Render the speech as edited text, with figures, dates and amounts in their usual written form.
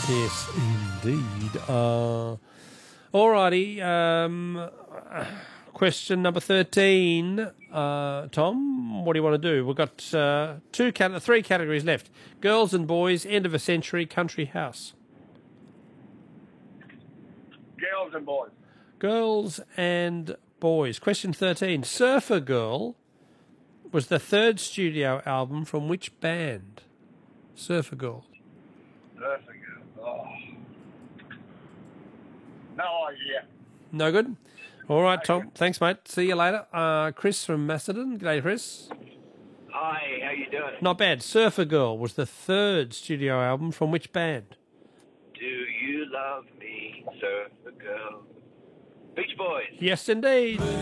Yes, indeed. Alrighty. Question number 13. Tom, what do you want to do? We've got three categories left. Girls and boys, end of a century, country house. Girls and boys. Girls and boys. Question 13. Surfer Girl was the third studio album from which band? Surfer Girl. Surfer Girl. Oh. No idea. No good? All right, Tom. Thanks, mate. See you later. Chris from Macedon. G'day, Chris. Hi, how you doing? Not bad. Surfer Girl was the third studio album from which band? Do you love me, Surfer Girl? Beach Boys. Yes, indeed.